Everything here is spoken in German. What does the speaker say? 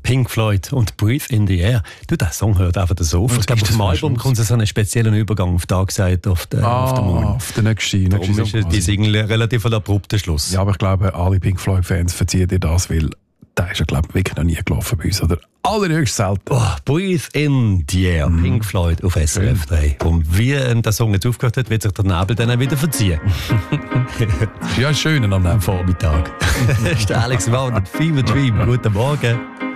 Pink Floyd und Breathe in the Air. Du, der Song hört einfach so auf. Ich glaube, auf dem Album kommt so einen speziellen Übergang auf Dark Side of the Moon. Auf den nächsten Darum ist die Single relativ ein abrupter Schluss. Ja, aber ich glaube, alle Pink Floyd-Fans verziehen dir das, weil der ist ja, glaube ich, wirklich noch nie gelaufen bei uns. Oder allerhöchst selten. Breathe in the Air, Pink Floyd auf SRF 3. Und wie der Song jetzt aufgehört hat, wird sich der Nebel dann wieder verziehen. Ja, schön am Vormittag. Das ist der Alex Wagner, Fever Dream. Guten Morgen.